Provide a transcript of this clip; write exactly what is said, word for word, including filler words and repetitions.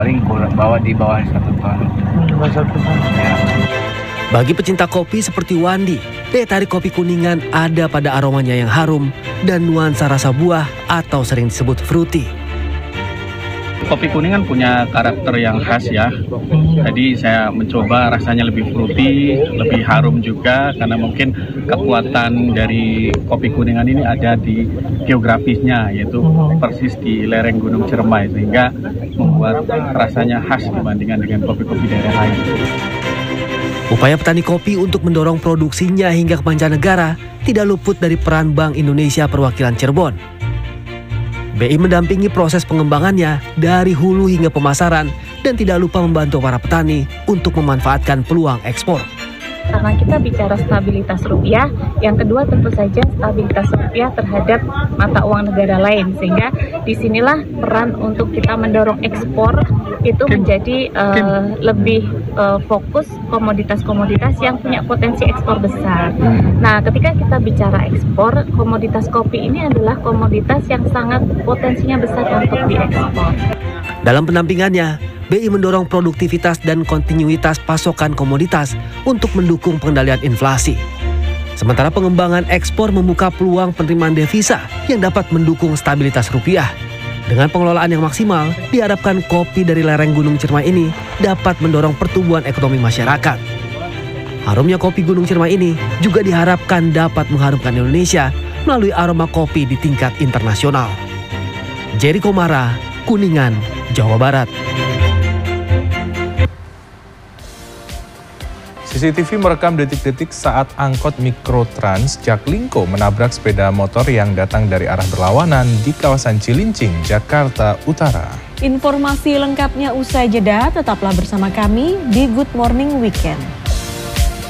Paling kurang bawa di bawah satu ton. Ya. Bagi pecinta kopi seperti Wandi, daya tarik kopi Kuningan ada pada aromanya yang harum dan nuansa rasa buah atau sering disebut fruity. Kopi Kuningan punya karakter yang khas ya. Jadi saya mencoba rasanya lebih fruity, lebih harum juga karena mungkin kekuatan dari kopi Kuningan ini ada di geografisnya, yaitu persis di lereng Gunung Ciremai, sehingga membuat rasanya khas dibandingkan dengan kopi-kopi daerah lain. Upaya petani kopi untuk mendorong produksinya hingga ke mancanegara tidak luput dari peran Bank Indonesia Perwakilan Cirebon. B I mendampingi proses pengembangannya dari hulu hingga pemasaran dan tidak lupa membantu para petani untuk memanfaatkan peluang ekspor. Karena kita bicara stabilitas rupiah, yang kedua tentu saja stabilitas rupiah terhadap mata uang negara lain, sehingga disinilah peran untuk kita mendorong ekspor itu menjadi uh, lebih uh, fokus komoditas-komoditas yang punya potensi ekspor besar. Nah, ketika kita bicara ekspor, komoditas kopi ini adalah komoditas yang sangat potensinya besar untuk diekspor. Dalam pendampingannya, B I mendorong produktivitas dan kontinuitas pasokan komoditas untuk mendukung pengendalian inflasi. Sementara pengembangan ekspor membuka peluang penerimaan devisa yang dapat mendukung stabilitas rupiah. Dengan pengelolaan yang maksimal, diharapkan kopi dari lereng Gunung Ciremai ini dapat mendorong pertumbuhan ekonomi masyarakat. Harumnya kopi Gunung Ciremai ini juga diharapkan dapat mengharumkan Indonesia melalui aroma kopi di tingkat internasional. Jerry Komara, Kuningan, Jawa Barat. C C T V merekam detik-detik saat angkot Mikrotrans Jaklingko menabrak sepeda motor yang datang dari arah berlawanan di kawasan Cilincing, Jakarta Utara. Informasi lengkapnya usai jeda, tetaplah bersama kami di Good Morning Weekend.